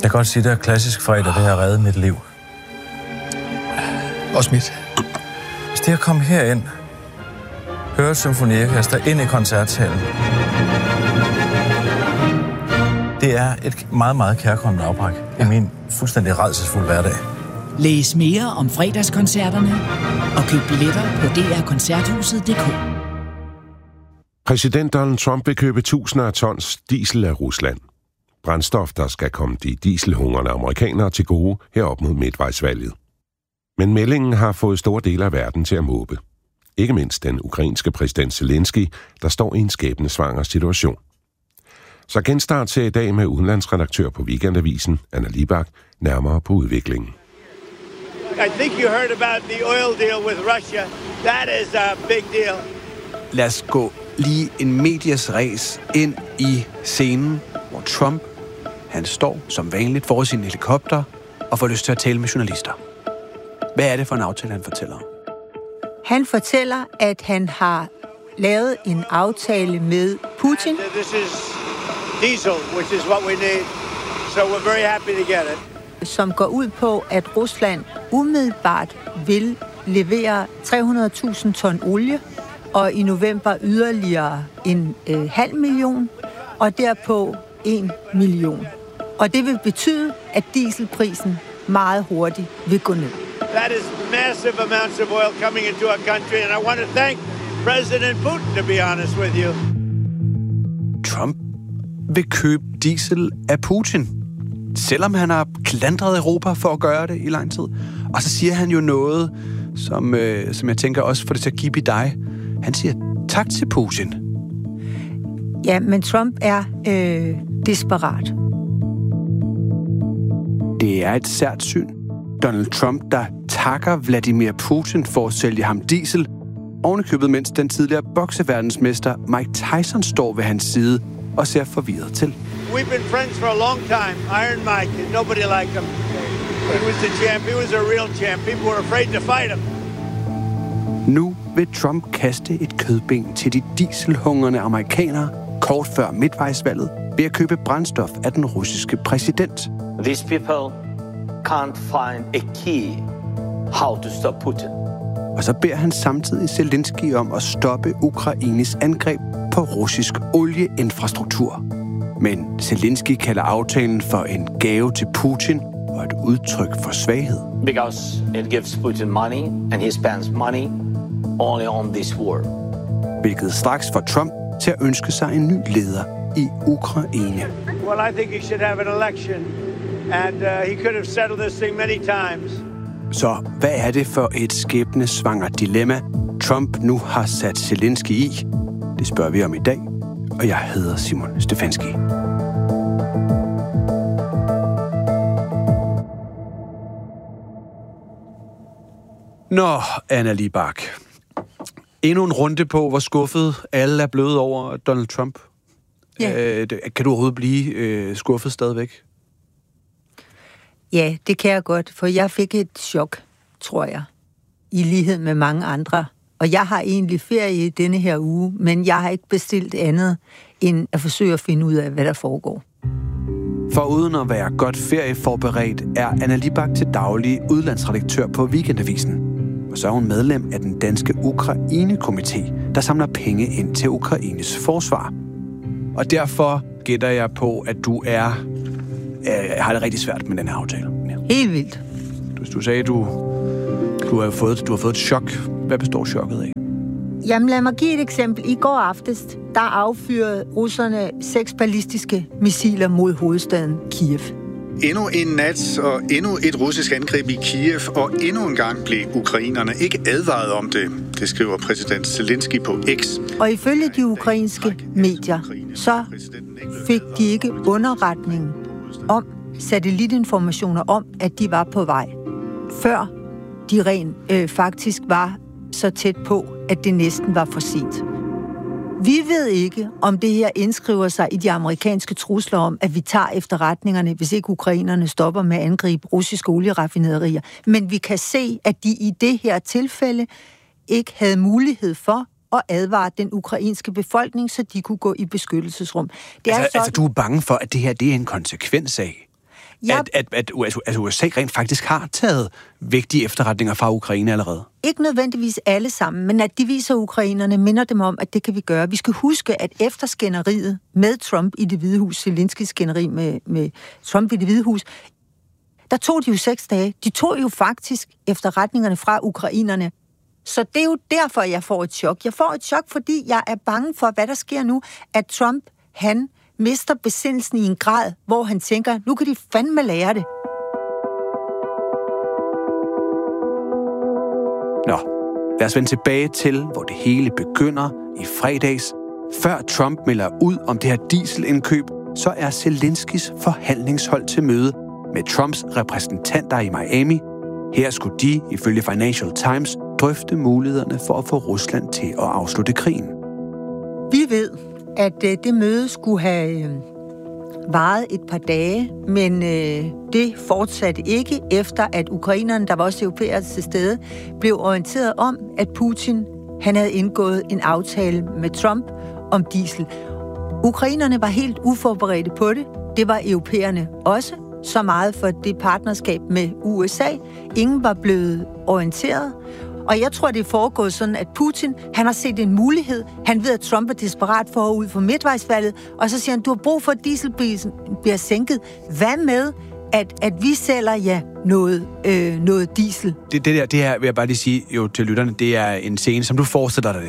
kan godt sige, at det er klassisk fredag, det har reddet mit liv. Også mit. Hvis det at komme herind, høre et symfoniorkester ind i koncertsalen, det er et meget, meget kærkomment afbræk i min fuldstændig rædselsfulde hverdag. Læs mere om fredagskoncerterne og køb billetter på drkoncerthuset.dk. Præsident Donald Trump vil købe tusinder af tons diesel af Rusland. Brændstof, der skal komme de dieselhungrende amerikanere til gode herop mod midtvejsvalget. Men meldingen har fået store dele af verden til at måbe. Ikke mindst den ukrainske præsident Zelensky, der står i en skæbnesvanger situation. Så genstart til i dag med udenlandsredaktør på Weekendavisen, Anna Libak, nærmere på udviklingen. I think you heard about the oil deal with Russia. That is a big deal. Lad os gå lige en medias ræs ind i scenen, hvor Trump, han står som vanligt for sin helikopter og får lyst til at tale med journalister. Hvad er det for en aftale, han fortæller om? Han fortæller, at han har lavet en aftale med Putin. This is diesel, which is what we need. So we're very happy to get it. Som går ud på, at Rusland umiddelbart vil levere 300.000 ton olie, og i november yderligere 500.000, og derpå 1 million. Og det vil betyde, at dieselprisen meget hurtigt vil gå ned. That is massive amounts of oil coming into our country, and I want to thank President Putin, to be honest with you. Trump vil købe diesel af Putin, selvom han har klandret Europa for at gøre det i lang tid. Og så siger han jo noget, som jeg tænker også får det til at give i dig. Han siger tak til Putin. Ja, men Trump er desperat. Det er et sært syn. Donald Trump, der takker Vladimir Putin for at sælge ham diesel, ovenikøbet mens den tidligere bokseverdensmester Mike Tyson står ved hans side og ser forvirret til. We've been friends for a long time. Iron Mike, nobody liked him. He was the champ. He was a real champ. People were afraid to fight him. Nu vil Trump kaste et kødben til de dieselhungrende amerikanere kort før midtvejsvalget ved at købe brændstof af den russiske præsident. These people can't find a key how to stop Putin. Og så beder han samtidig Zelensky om at stoppe Ukraines angreb på russisk olieinfrastruktur. Men Zelensky kalder aftalen for en gave til Putin og et udtryk for svaghed. Because it gives Putin money, and he spends money only on this war. Hvilket straks får Trump til at ønske sig en ny leder i Ukraine. Well, I think he should have an election, and he could have settled this thing many times. Så hvad er det for et skæbnesvangert dilemma, Trump nu har sat Zelensky i? Det spørger vi om i dag, og jeg hedder Simon Stefanski. Nå, Anna Libak. Endnu en runde på, hvor skuffet alle er blevet over Donald Trump. Ja. Kan du overhovedet blive skuffet stadigvæk? Ja, det kan jeg godt, for jeg fik et chok, tror jeg, i lighed med mange andre. Og jeg har egentlig ferie i denne her uge, men jeg har ikke bestilt andet, end at forsøge at finde ud af, hvad der foregår. For uden at være godt ferieforberedt, er Anna Libak til daglig udlandsredaktør på Weekendavisen. Og så er hun medlem af den danske Ukraine-komité, der samler penge ind til Ukraines forsvar. Og derfor gætter jeg på, at du har det rigtig svært med den her aftale. Helt vildt. Du sagde, du har fået et chok. Hvad består chokket af? Jamen lad mig give et eksempel. I går aftes, der affyrede russerne 6 ballistiske missiler mod hovedstaden Kiev. Endnu en nat og endnu et russisk angreb i Kiev, og endnu en gang blev ukrainerne ikke advaret om det. Det skriver præsident Zelensky på X. Og ifølge de ukrainske medier, så fik de ikke underretning om satellitinformationer om, at de var på vej, før de rent faktisk var så tæt på, at det næsten var for sent. Vi ved ikke, om det her indskriver sig i de amerikanske trusler om, at vi tager efterretningerne, hvis ikke ukrainerne stopper med at angribe russiske olieraffinaderier. Men vi kan se, at de i det her tilfælde ikke havde mulighed for at advare den ukrainske befolkning, så de kunne gå i beskyttelsesrum. Altså, du er bange for, at det her det er en konsekvens af? at USA rent faktisk har taget vigtige efterretninger fra Ukraine allerede? Ikke nødvendigvis alle sammen, men at de viser ukrainerne, minder dem om, at det kan vi gøre. Vi skal huske, at efter skænderiet med Trump i Det Hvide Hus, Zelensky's skænderi med Trump i Det Hvide Hus, der tog de jo 6 dage. De tog jo faktisk efterretningerne fra ukrainerne. Så det er jo derfor, jeg får et chok. Jeg får et chok, fordi jeg er bange for, hvad der sker nu, at Trump, han mister besindelsen i en grad, hvor han tænker, nu kan de fandme lære det. Nå, lad os vende tilbage til, hvor det hele begynder i fredags. Før Trump melder ud om det her dieselindkøb, så er Zelenskys forhandlingshold til møde med Trumps repræsentanter i Miami. Her skulle de, ifølge Financial Times, drøfte mulighederne for at få Rusland til at afslutte krigen. Vi ved, at det møde skulle have varet et par dage, men det fortsatte ikke, efter at ukrainerne, der var også europæere til stede, blev orienteret om, at Putin han havde indgået en aftale med Trump om diesel. Ukrainerne var helt uforberedte på det. Det var europæerne også. Så meget for det partnerskab med USA. Ingen var blevet orienteret. Og jeg tror, det er foregået sådan, at Putin, han har set en mulighed. Han ved, at Trump er desperat for at ud for midtvejsvalget. Og så siger han, du har brug for, at dieselprisen bliver sænket. Hvad med, at vi sælger noget diesel? Det her, vil jeg bare lige sige jo til lytterne, det er en scene, som du forestiller dig det.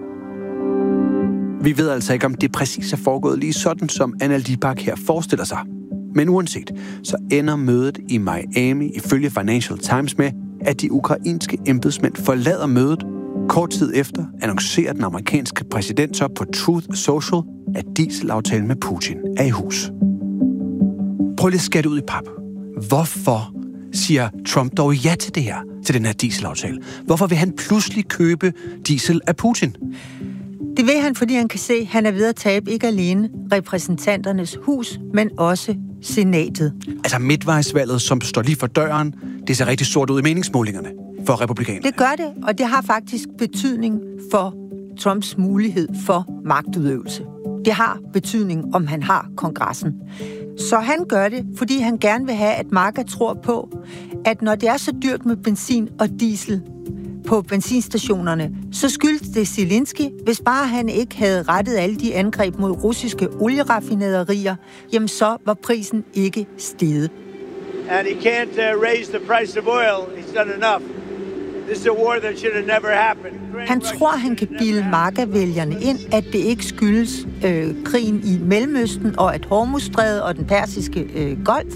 Vi ved altså ikke, om det præcis er foregået lige sådan, som Anna Libak her forestiller sig. Men uanset, så ender mødet i Miami ifølge Financial Times med, at de ukrainske embedsmænd forlader mødet. Kort tid efter annoncerer den amerikanske præsident så på Truth Social, at dieselaftalen med Putin er i hus. Prøv lige at skære det ud i pap. Hvorfor siger Trump dog ja til det her, til den her dieselaftale? Hvorfor vil han pludselig købe diesel af Putin? Det vil han, fordi han kan se, at han er ved at tabe ikke alene repræsentanternes hus, men også senatet. Altså midtvejsvalget, som står lige for døren, det ser rigtig sort ud i meningsmålingerne for republikanerne. Det gør det, og det har faktisk betydning for Trumps mulighed for magtudøvelse. Det har betydning, om han har kongressen. Så han gør det, fordi han gerne vil have, at MAGA tror på, at når det er så dyrt med benzin og diesel på benzinstationerne, så skyldes det Zelensky, hvis bare han ikke havde rettet alle de angreb mod russiske olieraffinaderier, jamen så var prisen ikke steget. And he can't raise the price of oil. He's done enough. This is a war that should have never happened. Han tror, han kan bilde MAGA-vælgerne ind, at det ikke skyldes krigen i Mellemøsten og at Hormuzstrædet og den persiske golf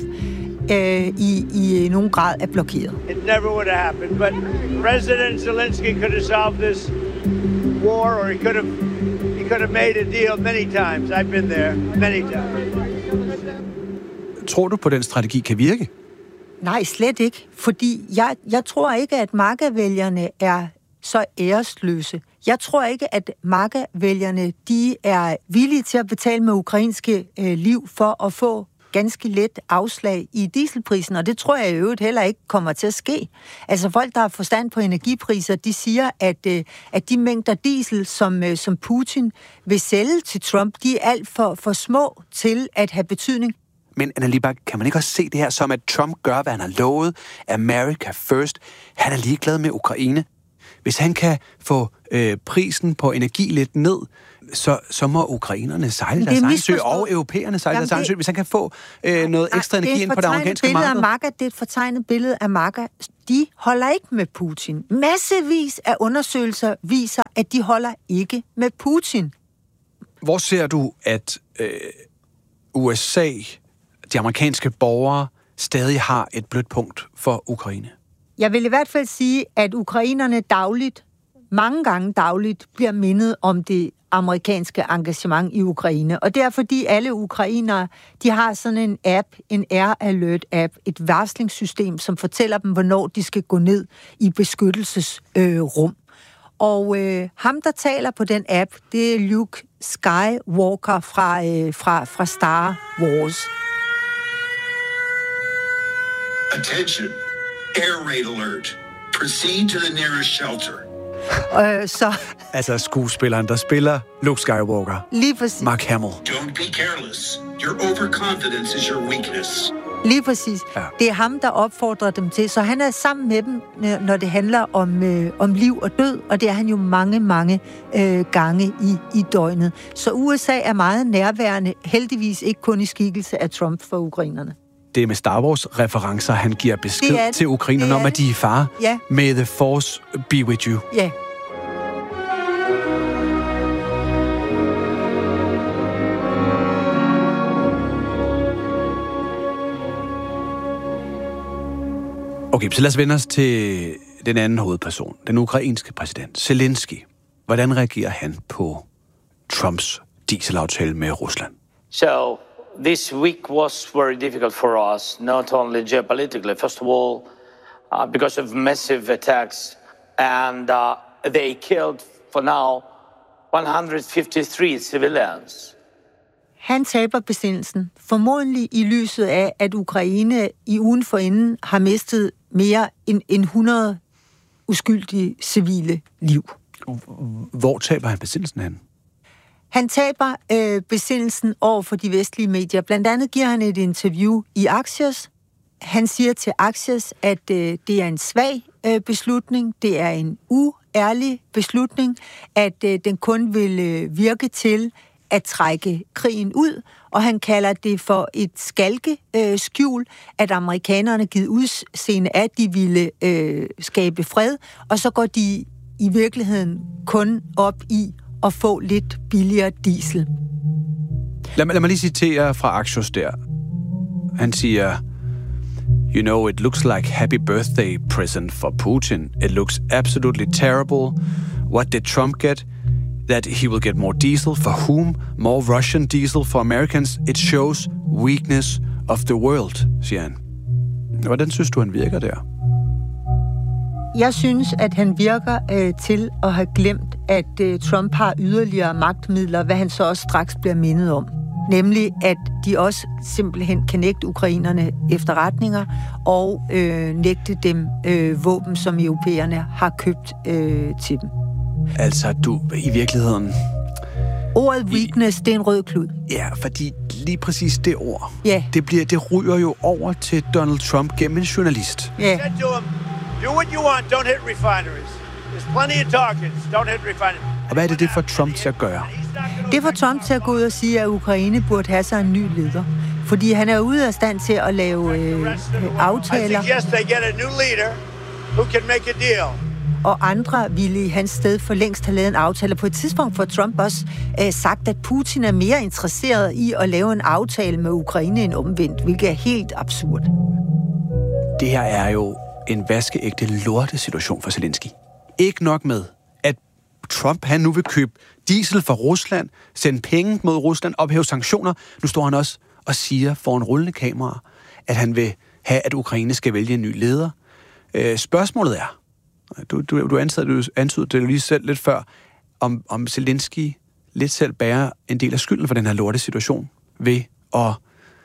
i nogen grad er blokeret. It never would have happened, but President Zelensky could have solved this war, or he could have made a deal many times. I've been there many times. Tror du på, den strategi kan virke? Nej, slet ikke, fordi jeg tror ikke, at MAGA-vælgerne er så æresløse. Jeg tror ikke, at MAGA-vælgerne de er villige til at betale med ukrainske liv for at få ganske let afslag i dieselprisen, og det tror jeg i øvrigt heller ikke kommer til at ske. Altså folk, der har forstand på energipriser, de siger, at de mængder diesel, som Putin vil sælge til Trump, de er alt for små til at have betydning. Men Anna Libak, kan man ikke også se det her som, at Trump gør, hvad han har lovet? America first. Han er ligeglad med Ukraine. Hvis han kan få prisen på energi lidt ned, så må ukrainerne sejle deres egen sø, og europæerne sejle deres egen sø, hvis han kan få noget ekstra energi ind på det amerikanske marked. Det er et fortegnet billede af MAGA. De holder ikke med Putin. Massevis af undersøgelser viser, at de holder ikke med Putin. Hvor ser du, at USA, de amerikanske borgere, stadig har et blødt punkt for Ukraine? Jeg vil i hvert fald sige, at ukrainerne mange gange dagligt, bliver mindet om det amerikanske engagement i Ukraine. Og det er fordi alle ukrainere, de har sådan en app, en Air Alert app, et varslingssystem, som fortæller dem, hvornår de skal gå ned i beskyttelsesrum. Og ham, der taler på den app, det er Luke Skywalker fra Star Wars. Attention. Air raid alert. Proceed to the nearest shelter. Altså skuespilleren, der spiller Luke Skywalker. Lige præcis. Mark Hamill. Don't be careless. Your overconfidence is your weakness. Lige præcis. Ja. Det er ham, der opfordrer dem til. Så han er sammen med dem, når det handler om liv og død, og det er han jo mange gange i døgnet. Så USA er meget nærværende, heldigvis ikke kun i skikkelse af Trump for ukrainerne. Det er med Star Wars-referencer, han giver besked til ukrainerne om, at de er i fare. Ja. May the force be with you. Ja. Okay, så lad os vende os til den anden hovedperson, den ukrainske præsident, Zelensky. Hvordan reagerer han på Trumps dieselaftale med Rusland? So this week was very difficult for us, not only geopolitically, first of all, because of massive attacks, and they killed, for now, 153 civilians. Han taber besindelsen, formodentlig i lyset af, at Ukraine i ugen forinden har mistet mere end 100 uskyldige civile liv. Hvor taber han besindelsen hen? Han taber besindelsen over for de vestlige medier. Blandt andet giver han et interview i Axios. Han siger til Axios, at det er en svag beslutning, det er en uærlig beslutning, at den kun vil virke til at trække krigen ud, og han kalder det for et skalkeskjul, at amerikanerne givet udseende, at de ville skabe fred, og så går de i virkeligheden kun op i at få lidt billigere diesel. Lad mig lige citere fra Axios der. Han siger, "You know, it looks like happy birthday present for Putin. It looks absolutely terrible. What did Trump get? That he will get more diesel. For whom? More Russian diesel for Americans. It shows weakness of the world," siger han. Hvordan synes du, han virker der? Jeg synes, at han virker til at have glemt, at Trump har yderligere magtmidler, hvad han så også straks bliver mindet om. Nemlig, at de også simpelthen kan nægte ukrainerne efterretninger og nægte dem våben, som europæerne har købt til dem. Altså, du i virkeligheden... Ordet weakness, det er en rød klud. Ja, fordi lige præcis det ord, ja. det ryger jo over til Donald Trump gennem en journalist. Ja. Do what you want, don't hit refineries. There's plenty of targets, don't hit refineries. Og hvad er det for Trump til at gøre? Det får Trump til at gå ud og sige, at Ukraine burde have sig en ny leder. Fordi han er ude af stand til at lave aftaler. I suggest they get a new leader who can make a deal. Og andre ville i hans sted for længst have lavet en aftale. På et tidspunkt får Trump også sagt, at Putin er mere interesseret i at lave en aftale med Ukraine end omvendt, hvilket er helt absurd. Det her er jo en vaskeægte lortesituation for Zelensky. Ikke nok med, at Trump han nu vil købe diesel fra Rusland, sende penge mod Rusland, ophæve sanktioner. Nu står han også og siger foran rullende kamera, at han vil have, at Ukraine skal vælge en ny leder. Spørgsmålet er, du antydede det lige selv lidt før, om Zelensky lidt selv bærer en del af skylden for den her lortesituation ved at,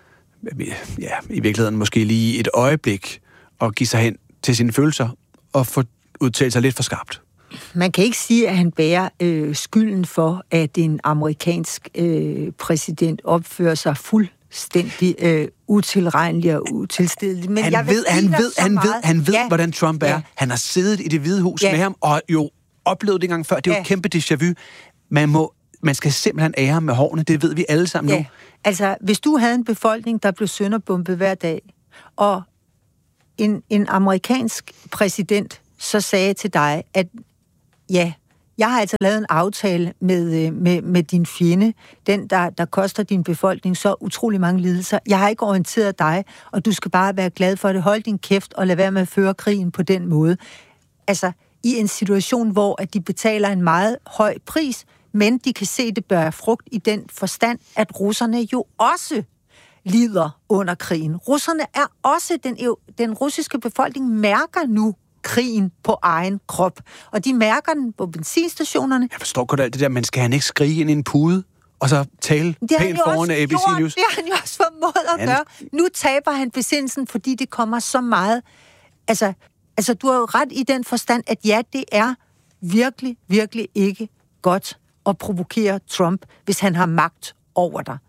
i virkeligheden måske lige et øjeblik, at give sig hen til sine følelser og få udtalt sig lidt for skarpt. Man kan ikke sige, at han bærer skylden for, at en amerikansk præsident opfører sig fuldstændig utilregnelig og utilstedelig. Men han ved, hvordan Trump er. Ja. Han har siddet i Det Hvide Hus med ham, og jo oplevet det gang før. Det er jo et kæmpe déjà vu. Man skal simpelthen ære ham med hårene. Det ved vi alle sammen nu. Altså, hvis du havde en befolkning, der blev sønderbombet hver dag, og en amerikansk præsident så sagde til dig, at ja, jeg har altså lavet en aftale med din fjende, den, der koster din befolkning så utrolig mange lidelser. Jeg har ikke orienteret dig, og du skal bare være glad for det. Hold din kæft og lad være med at føre krigen på den måde. Altså, i en situation, hvor at de betaler en meget høj pris, men de kan se, det bærer frugt i den forstand, at russerne jo også lider under krigen. Russerne er også, den russiske befolkning mærker nu krigen på egen krop. Og de mærker den på benzinstationerne. Jeg forstår godt alt det der, men skal han ikke skrige ind i en pude, og så tale pænt foran ABC News? Det har han jo også formået at gøre. Nu taber han besindelsen, fordi det kommer så meget. Altså, du har jo ret i den forstand, at ja, det er virkelig, virkelig ikke godt at provokere Trump, hvis han har magt over dig.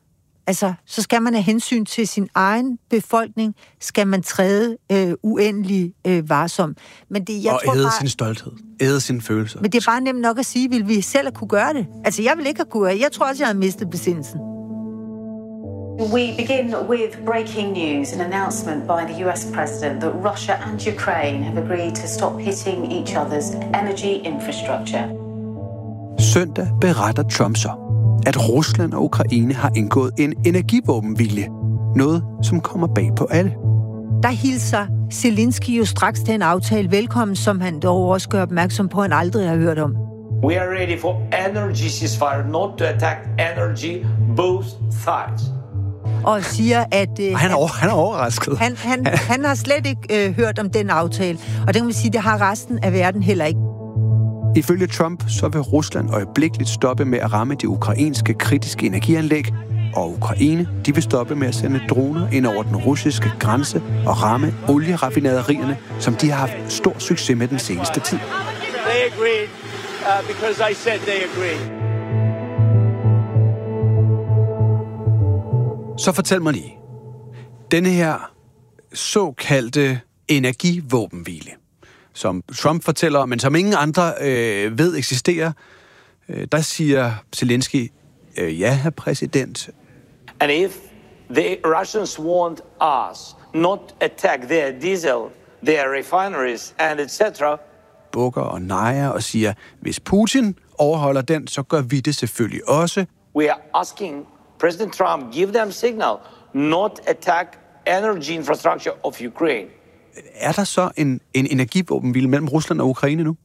Altså, så skal man have hensyn til sin egen befolkning, skal man træde uendelig varsom. Men det, jeg tror æde bare, sin stolthed, æde sine følelser. Men det er bare nemt nok at sige, vil vi selv kunne gøre det? Altså, jeg vil ikke have kunne. Jeg tror også, jeg har mistet besindelsen. We begin with breaking news, an announcement by the US president that Russia and Ukraine have agreed to stop hitting each other's energy infrastructure. Søndag beretter Trump så, at Rusland og Ukraine har indgået en energivåbenhvilje. Noget, som kommer bag på alle. Der hilser Zelensky jo straks til en aftale velkommen, som han dog også gør opmærksom på, han aldrig har hørt om. We are ready for energy ceasefire, not to attack energy, both sides. Og siger, at han er overrasket. Han har slet ikke hørt om den aftale. Og det kan man sige, det har resten af verden heller ikke. Ifølge Trump, så vil Rusland øjeblikkeligt stoppe med at ramme de ukrainske kritiske energianlæg, og Ukraine, de vil stoppe med at sende droner ind over den russiske grænse og ramme olieraffinaderierne, som de har haft stor succes med den seneste tid. They agreed, because I said they agreed. Så fortæl mig lige, denne her såkaldte energivåbenhvile, som Trump fortæller, men som ingen andre ved eksisterer, der siger Zelensky, ja, herr præsident. And if the Russians want us not attack their diesel, their refineries and etc., bukker og nejer og siger, hvis Putin overholder den, så gør vi det selvfølgelig også. We are asking President Trump, give them signal, not attack energy infrastructure of Ukraine. Er der så en energivåbenhvile mellem Rusland og Ukraine nu?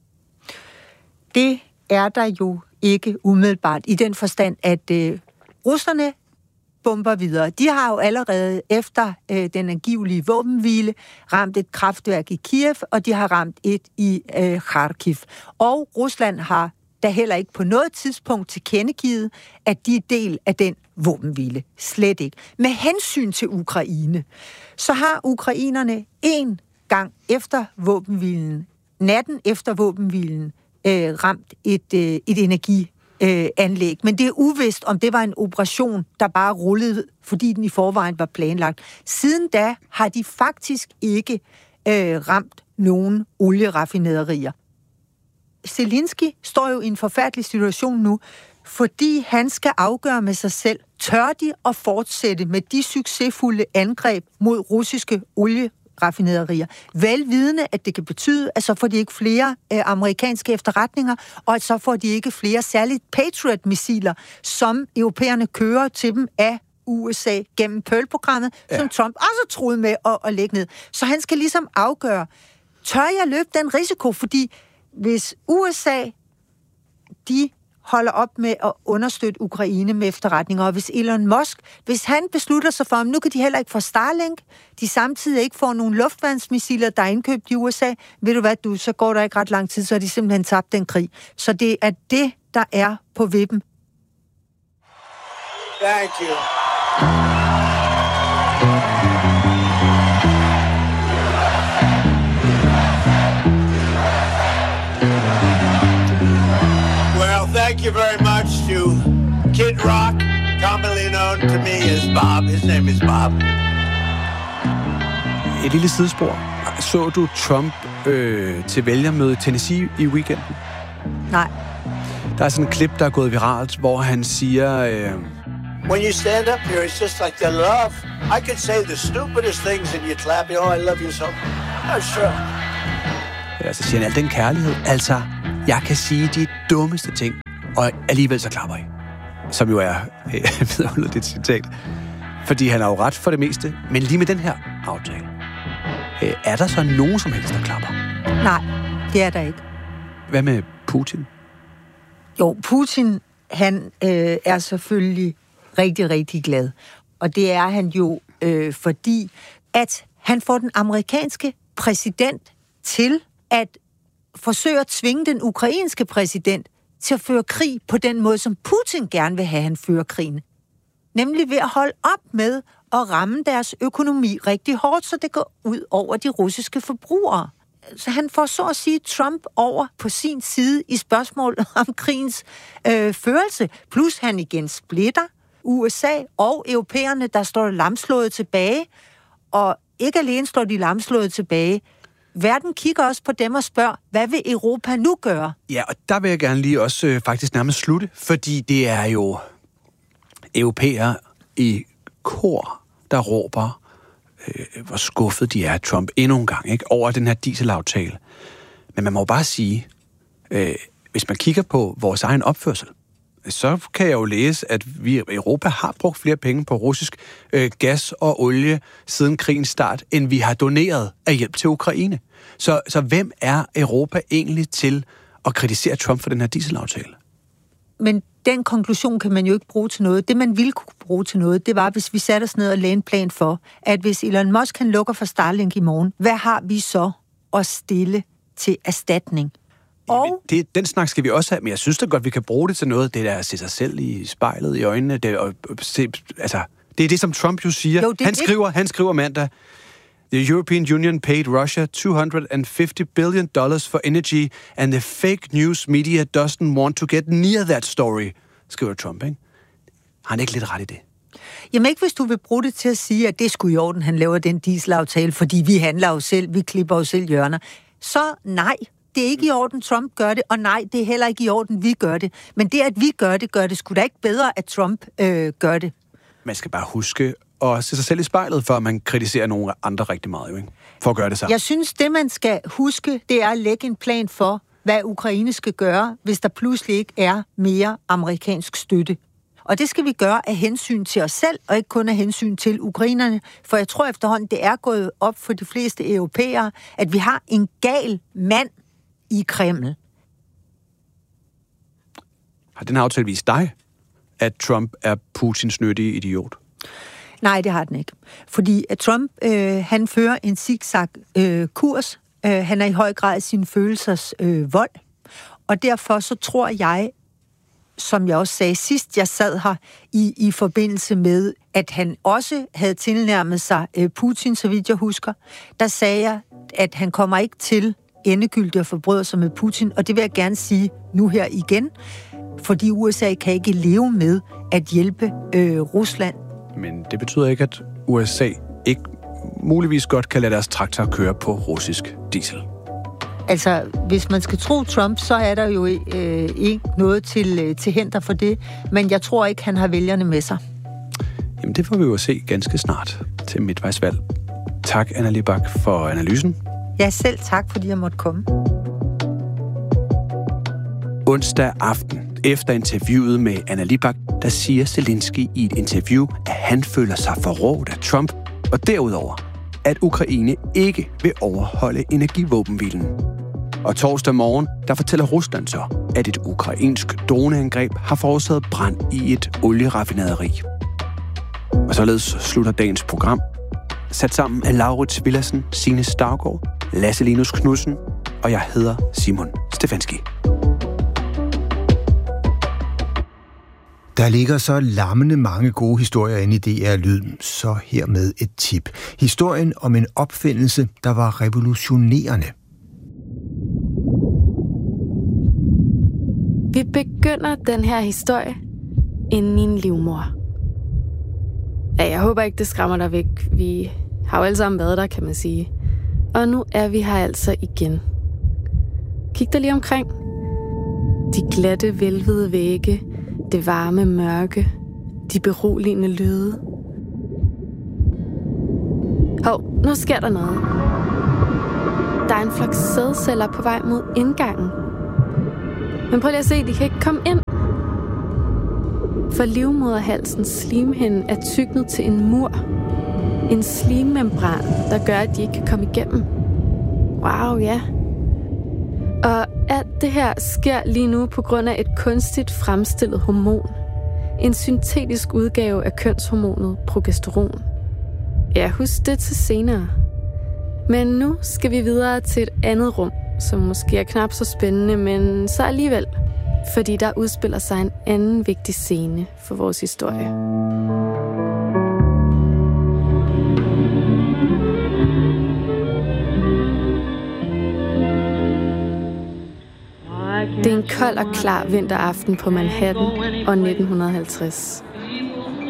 Det er der jo ikke umiddelbart, i den forstand, at russerne bomber videre. De har jo allerede efter den angivelige våbenhvile ramt et kraftværk i Kiev, og de har ramt et i Kharkiv. Og Rusland har da heller ikke på noget tidspunkt tilkendegivet, at de er del af den våbenhvile. Slet ikke. Med hensyn til Ukraine, så har ukrainerne en gang efter våbenhvilen, natten efter våbenhvilen, ramt et energianlæg. Men det er uvist, om det var en operation, der bare rullede, fordi den i forvejen var planlagt. Siden da har de faktisk ikke ramt nogen olieraffinaderier. Zelensky står jo i en forfærdelig situation nu, fordi han skal afgøre med sig selv, tør de at fortsætte med de succesfulde angreb mod russiske olieraffinaderier, velvidende, at det kan betyde, at så får de ikke flere amerikanske efterretninger, og at så får de ikke flere særligt Patriot-missiler, som europæerne kører til dem af USA gennem Pearl-programmet, som Trump også troede med at lægge ned. Så han skal ligesom afgøre, tør jeg løbe den risiko, fordi hvis USA, de holder op med at understøtte Ukraine med efterretninger, og hvis Elon Musk, hvis han beslutter sig for, at nu kan de heller ikke få Starlink, de samtidig ikke får nogle luftværnsmissiler, der er indkøbt i USA, ved du hvad, så går der ikke ret lang tid, så har de simpelthen tabt den krig. Så det er det, der er på vippen. Thank you. Thank you very much to Kid Rock, commonly known to me as Bob. His name is Bob. Et lille sidespor. Så du Trump til vælgermøde i Tennessee i weekenden? Nej. Der er sådan en klip, der er gået viralt, hvor han siger... When you stand up here, it's just like the love. I could say the stupidest things and you clap. You know, I love you so. Oh, sure. Ja, så siger han al den kærlighed. Altså, jeg kan sige de dummeste ting, og alligevel så klapper jeg. Som jo er vidunderligt citat. Fordi han har jo ret for det meste, men lige med den her aftale. Er der så nogen som helst, der klapper? Nej, det er der ikke. Hvad med Putin? Jo, Putin, han er selvfølgelig rigtig, rigtig glad. Og det er han jo, fordi at han får den amerikanske præsident til at forsøge at tvinge den ukrainske præsident til at føre krig på den måde, som Putin gerne vil have, han fører krigen. Nemlig ved at holde op med at ramme deres økonomi rigtig hårdt, så det går ud over de russiske forbrugere. Så han får så at sige Trump over på sin side i spørgsmål om krigens førelse. Plus han igen splitter. USA og europæerne, der står lamslået tilbage, og ikke alene står de lamslået tilbage. Verden kigger også på dem og spørger, hvad vil Europa nu gøre? Ja, og der vil jeg gerne lige også faktisk nærmest slutte, fordi det er jo europæere i kor, der råber, hvor skuffet de er af Trump endnu en gang, ikke, over den her dieselaftale. Men man må jo bare sige, hvis man kigger på vores egen opførsel, så kan jeg jo læse, at vi i Europa har brugt flere penge på russisk gas og olie siden krigens start, end vi har doneret af hjælp til Ukraine. Så hvem er Europa egentlig til at kritisere Trump for den her dieselaftale? Men den konklusion kan man jo ikke bruge til noget. Det, man ville kunne bruge til noget, det var, hvis vi satte os ned og lagde en plan for, at hvis Elon Musk kan lukke for Starlink i morgen, hvad har vi så at stille til erstatning? Og den snak skal vi også have, men jeg synes da godt, vi kan bruge det til noget. Det der at se sig selv i spejlet i øjnene. Det er det, som Trump jo siger. Jo, han skriver mandag, The European Union paid Russia $250 billion for energy, and the fake news media doesn't want to get near that story, skriver Trump, ikke? Har han ikke lidt ret i det? Jamen ikke, hvis du vil bruge det til at sige, at det skulle i orden, han laver den dieselaftale, fordi vi handler jo selv, vi klipper jo selv hjørner. Så nej, det er ikke i orden, Trump gør det, og nej, det er heller ikke i orden, vi gør det. Men det, at vi gør det sgu da ikke bedre, at Trump gør det. Man skal bare huske at se sig selv i spejlet, før man kritiserer nogle andre rigtig meget, jo, ikke? For at gøre det samme. Jeg synes, det man skal huske, det er at lægge en plan for, hvad Ukraine skal gøre, hvis der pludselig ikke er mere amerikansk støtte. Og det skal vi gøre af hensyn til os selv, og ikke kun af hensyn til ukrainerne. For jeg tror efterhånden, det er gået op for de fleste europæere, at vi har en gal mand i Kreml. Har den aftale vist dig, at Trump er Putins nyttige idiot? Nej, det har den ikke. Fordi Trump, han fører en zigzag-kurs. Han er i høj grad sin følelsers vold. Og derfor så tror jeg, som jeg også sagde sidst, jeg sad her i forbindelse med, at han også havde tilnærmet sig Putin, så vidt jeg husker. Der sagde jeg, at han kommer ikke til endegyldigt at forbryde sig med Putin, og det vil jeg gerne sige nu her igen, fordi USA kan ikke leve med at hjælpe Rusland. Men det betyder ikke, at USA ikke muligvis godt kan lade deres traktor køre på russisk diesel. Altså, hvis man skal tro Trump, så er der jo ikke noget til hinder for det, men jeg tror ikke, han har vælgerne med sig. Jamen, det får vi jo se ganske snart til midtvejsvalg. Tak, Anna Libak, for analysen. Ja, selv tak, fordi jeg måtte komme. Onsdag aften, efter interviewet med Anna Libak, der siger Zelensky i et interview, at han føler sig forrådt af Trump, og derudover, at Ukraine ikke vil overholde energivåbenhvilen. Og torsdag morgen, der fortæller Rusland så, at et ukrainsk droneangreb har forårsaget brand i et olieraffinaderi. Og således slutter dagens program, sat sammen af Laurits Villadsen, Signe Stavgaard, Lasse Linus Knudsen, og jeg hedder Simon Stefanski. Der ligger så lammende mange gode historier inde i DR Lyd, så hermed et tip. Historien om en opfindelse, der var revolutionerende. Vi begynder den her historie inden i en livmor. Ja, jeg håber ikke, det skræmmer dig væk. Vi har jo alle sammen været der, kan man sige. Og nu er vi her altså igen. Kig dig lige omkring. De glatte, velvede vægge, det varme mørke, de beroligende lyde. Hov, nu sker der noget. Der er en flok sædceller på vej mod indgangen. Men prøv lige at se, de kan ikke komme ind. For livmoderhalsens slimhinde er tyknet til en mur. En slimmembran, der gør, at de ikke kan komme igennem. Wow, ja. Og alt det her sker lige nu på grund af et kunstigt fremstillet hormon. En syntetisk udgave af kønshormonet progesteron. Ja, husk det til senere. Men nu skal vi videre til et andet rum, som måske er knap så spændende, men så alligevel. Fordi der udspiller sig en anden vigtig scene for vores historie. Det er en kold og klar vinteraften på Manhattan år 1950.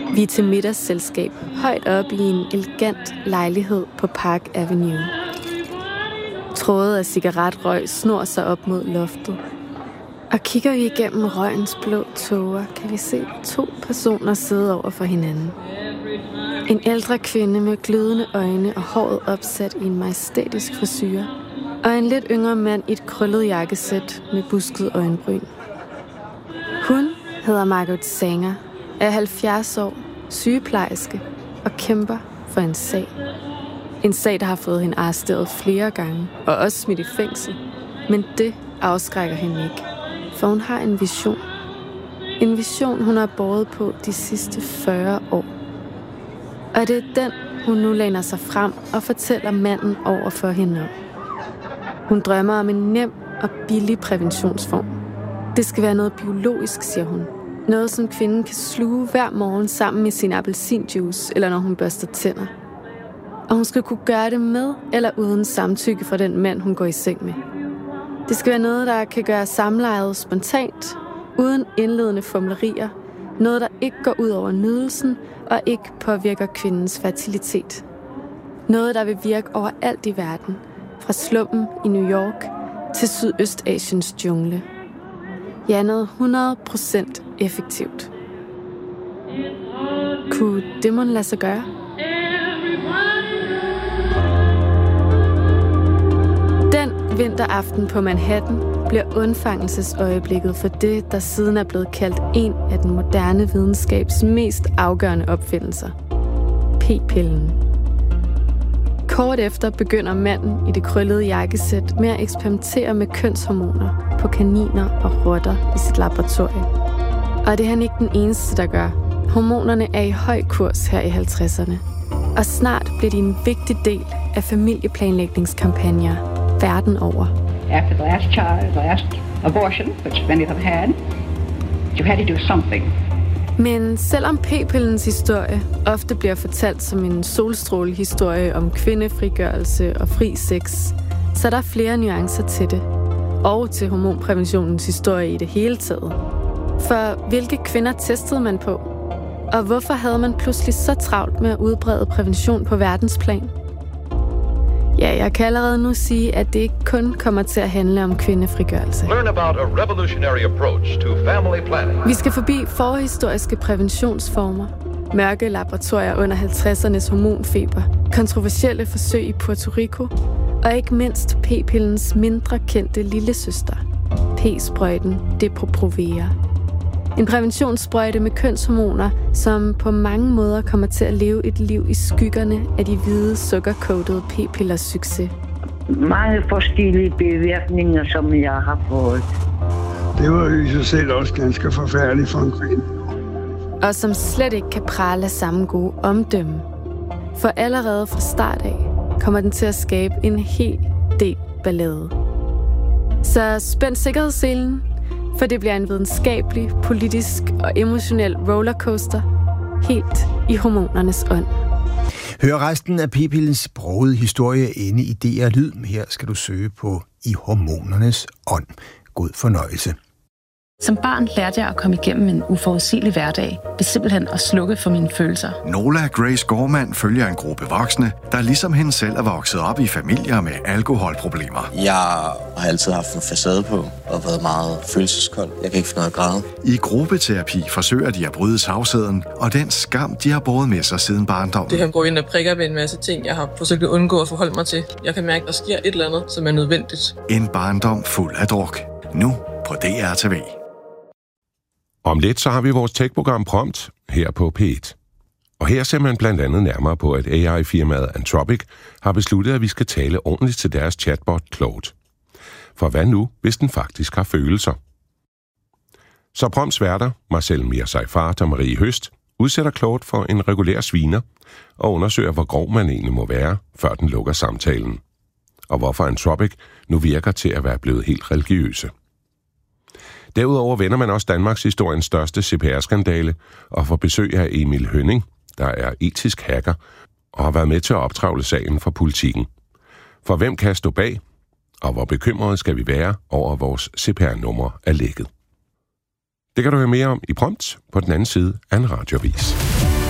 Vi er til middagsselskab højt oppe i en elegant lejlighed på Park Avenue. Tråde af cigaretrøg snor sig op mod loftet. Og kigger vi igennem røgens blå tåger, kan vi se 2 personer sidde over for hinanden. En ældre kvinde med glødende øjne og håret opsat i en majestætisk frisyre, og en lidt yngre mand i et krøllet jakkesæt med busket øjenbryn. Hun hedder Margaret Sanger, er 70 år, sygeplejerske og kæmper for en sag. En sag, der har fået hende arresteret flere gange og også smidt i fængsel. Men det afskrækker hende ikke, for hun har en vision. En vision, hun har båret på de sidste 40 år. Og det er den, hun nu læner sig frem og fortæller manden over for hende om. Hun drømmer om en nem og billig præventionsform. Det skal være noget biologisk, siger hun. Noget, som kvinden kan sluge hver morgen sammen med sin appelsinjuice, eller når hun børster tænder. Og hun skal kunne gøre det med eller uden samtykke fra den mand, hun går i seng med. Det skal være noget, der kan gøre samlejet spontant, uden indledende fumlerier. Noget, der ikke går ud over nydelsen og ikke påvirker kvindens fertilitet. Noget, der vil virke overalt i verden, fra slummen i New York til Sydøstasiens jungle. Ja, noget 100% effektivt. Kunne det måtte lade sig gøre? Den vinteraften på Manhattan bliver undfangelsesøjeblikket for det, der siden er blevet kaldt en af den moderne videnskabs mest afgørende opfindelser. P-pillen. Kort efter begynder manden i det krøllede jakkesæt med at eksperimentere med kønshormoner på kaniner og rotter i sit laboratorie. Og det er han ikke den eneste, der gør. Hormonerne er i høj kurs her i 50'erne. Og snart bliver de en vigtig del af familieplanlægningskampagner verden over. After the last child, the last abortion, which many have had, you had to do something. Men selvom p-pillens historie ofte bliver fortalt som en solstrålehistorie om kvindefrigørelse og fri sex, så er der flere nuancer til det. Og til hormonpræventionens historie i det hele taget. For hvilke kvinder testede man på? Og hvorfor havde man pludselig så travlt med at udbrede prævention på verdensplan? Ja, jeg kan allerede nu sige, at det ikke kun kommer til at handle om kvindefrigørelse. Learn about a revolutionary approach to family planning. Vi skal forbi forhistoriske præventionsformer, mørke laboratorier under 50'ernes hormonfeber, kontroversielle forsøg i Puerto Rico, og ikke mindst p-pillens mindre kendte lillesøster, p-sprøjten Depo-Provera. En præventionssprøjte med kønshormoner, som på mange måder kommer til at leve et liv i skyggerne af de hvide, sukkercoatede p-pillers succes. Mange forskellige bivirkninger, som jeg har fået. Det var jo i sig selv også ganske forfærdeligt for en kvinde. Og som slet ikke kan prale af samme gode omdømme. For allerede fra start af kommer den til at skabe en hel del ballade. Så spænd sikkerhedsselen, for det bliver en videnskabelig, politisk og emotionel rollercoaster helt i hormonernes ånd. Hør resten af p-pillens brogede historie inde i DR Lyd. Her skal du søge på I hormonernes ånd. God fornøjelse. Som barn lærte jeg at komme igennem en uforudsigelig hverdag ved simpelthen at slukke for mine følelser. Nola Grace Gorman følger en gruppe voksne, der ligesom hende selv er vokset op i familier med alkoholproblemer. Jeg har altid haft en facade på og været meget følelseskold. Jeg kan ikke finde noget at græde. I gruppeterapi forsøger de at bryde tavsheden og den skam, de har båret med sig siden barndommen. Det her går ind og prikker ved en masse ting, jeg har forsøgt at undgå at forholde mig til. Jeg kan mærke, at der sker et eller andet, som er nødvendigt. En barndom fuld af druk. Nu på DR TV. Om lidt så har vi vores tech-program Prompt her på P1. Og her ser man blandt andet nærmere på, at AI-firmaet Anthropic har besluttet, at vi skal tale ordentligt til deres chatbot Claude. For hvad nu, hvis den faktisk har følelser? Så Prompts værter, Marcel Mir-Seyfarth og Marie Høst, udsætter Claude for en regulær sviner og undersøger, hvor grov man egentlig må være, før den lukker samtalen. Og hvorfor Anthropic nu virker til at være blevet helt religiøse. Derudover vender man også Danmarks historiens største CPR-skandale og får besøg af Emil Hønning, der er etisk hacker og har været med til at optravle sagen for Politikken. For hvem kan stå bag, og hvor bekymrede skal vi være over, at vores CPR-nummer er lækket? Det kan du høre mere om i Prompt på den anden side af en radioavis.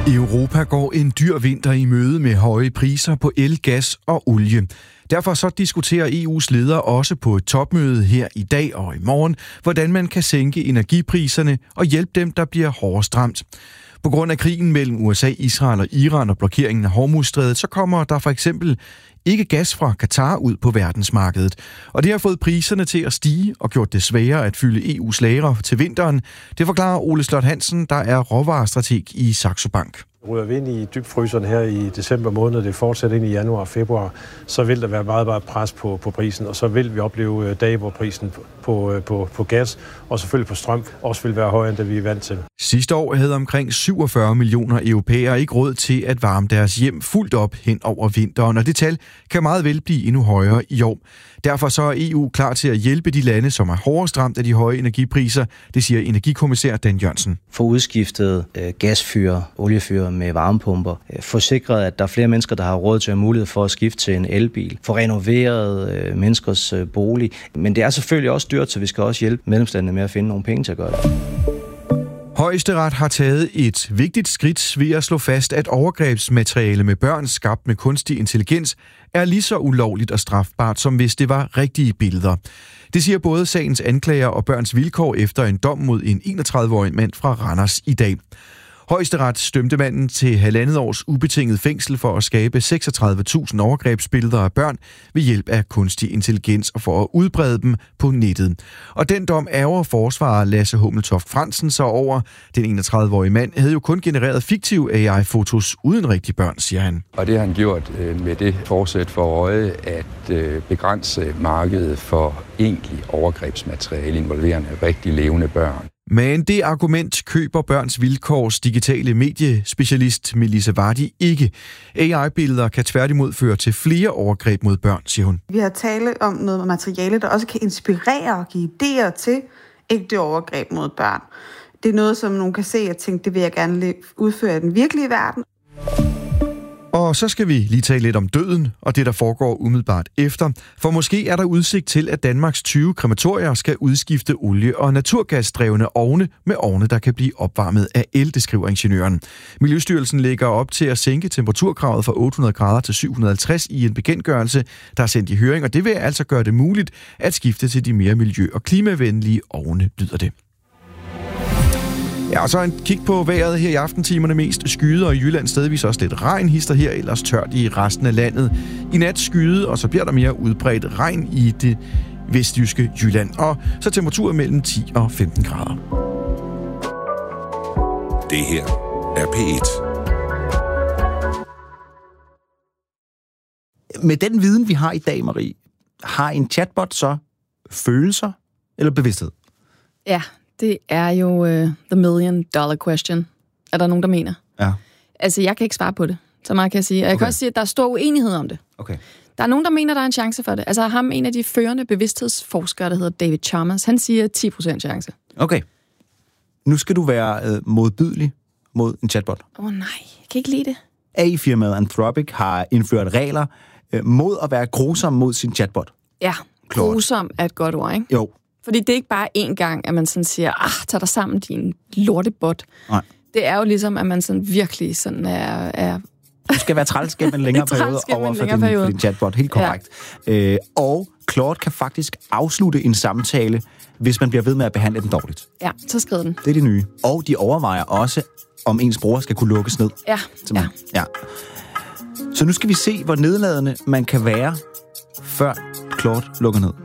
Europa går en dyr vinter i møde med høje priser på el, gas og olie. Derfor så diskuterer EU's ledere også på et topmøde her i dag og i morgen, hvordan man kan sænke energipriserne og hjælpe dem, der bliver hårdest ramt. På grund af krigen mellem USA, Israel og Iran og blokeringen af Hormuzstrædet, så kommer der for eksempel ikke gas fra Katar ud på verdensmarkedet. Og det har fået priserne til at stige og gjort det sværere at fylde EU's lagre til vinteren. Det forklarer Ole Slot Hansen, der er råvarestrateg i Saxo Bank. Ryger vi ind i dybfryseren her i december måned, det fortsætter ind i januar og februar, så vil der være meget pres på prisen, og så vil vi opleve dage, hvor prisen på gas og selvfølgelig på strøm også vil være højere, end det vi er vant til. Sidste år havde omkring 47 millioner europæere ikke råd til at varme deres hjem fuldt op hen over vinteren, og det tal kan meget vel blive endnu højere i år. Derfor så er EU klar til at hjælpe de lande, som er hårdest ramt af de høje energipriser, det siger energikommissær Dan Jørgensen. Få udskiftet gasfyr, oliefyr med varmepumper. Få sikret, at der er flere mennesker, der har råd til at have mulighed for at skifte til en elbil. Få renoveret menneskers bolig. Men det er selvfølgelig også dyrt, så vi skal også hjælpe medlemslandene med at finde nogle penge til at gøre det. Højesteret har taget et vigtigt skridt ved at slå fast, at overgrebsmateriale med børn skabt med kunstig intelligens er lige så ulovligt og strafbart, som hvis det var rigtige billeder. Det siger både sagens anklager og Børns Vilkår efter en dom mod en 31-årig mand fra Randers i dag. Højesteret dømte manden til 1,5 års ubetinget fængsel for at skabe 36.000 overgrebsbilleder af børn ved hjælp af kunstig intelligens og for at udbrede dem på nettet. Og den dom ærger forsvarer Lasse Hummeltoft Fransen så over. Den 31-årige mand havde jo kun genereret fiktive AI-fotos uden rigtige børn, siger han. Og det har han gjort med det forsæt for øje at begrænse markedet for egentlig overgrebsmateriale involverende rigtig levende børn. Men det argument køber Børns Vilkårs digitale mediespecialist Melissa Vardi ikke. AI-billeder kan tværtimod føre til flere overgreb mod børn, siger hun. Vi har talt om noget materiale, der også kan inspirere og give idéer til ægte overgreb mod børn. Det er noget, som nogen kan se og tænke, det vil jeg gerne udføre i den virkelige verden. Og så skal vi lige tale lidt om døden og det, der foregår umiddelbart efter. For måske er der udsigt til, at Danmarks 20 krematorier skal udskifte olie- og naturgasdrevne ovne med ovne, der kan blive opvarmet af el, det skriver ingeniøren. Miljøstyrelsen lægger op til at sænke temperaturkravet fra 800 grader til 750 i en bekendtgørelse, der er sendt i høring, og det vil altså gøre det muligt at skifte til de mere miljø- og klimavenlige ovne, lyder det. Ja, og så en kig på vejret her i aftentimerne. Mest skyde, og i Jylland stedvis også lidt regn. Hister her, ellers tørt i resten af landet. I nat skyde, og så bliver der mere udbredt regn i det vestjyske Jylland. Og så temperaturer mellem 10 og 15 grader. Det her er P1. Med den viden, vi har i dag, Marie, har en chatbot så følelser eller bevidsthed? Ja, det er jo the $1 million question. Er der nogen, der mener? Ja. Altså, jeg kan ikke svare på det, så meget kan jeg sige. Og jeg kan også sige, at der er stor uenighed om det. Okay. Der er nogen, der mener, der er en chance for det. Altså, ham, en af de førende bevidsthedsforskere, der hedder David Chalmers, han siger 10% chance. Okay. Nu skal du være modbydelig mod en chatbot. Nej, jeg kan ikke lide det. AI-firmaet Anthropic har indført regler mod at være grusom mod sin chatbot. Ja, grusom er et godt ord, ikke? Jo. Fordi det er ikke bare én gang, at man sådan siger, tag dig sammen, din lortebot. Nej. Det er jo ligesom, at man sådan virkelig sådan er du skal være træls gennem en længere periode over for din chatbot. Helt korrekt. Ja. Og Claude kan faktisk afslutte en samtale, hvis man bliver ved med at behandle den dårligt. Ja, så skriv den. Det er det nye. Og de overvejer også, om ens bror skal kunne lukkes ned. Ja. Så nu skal vi se, hvor nedladende man kan være, før Claude lukker ned.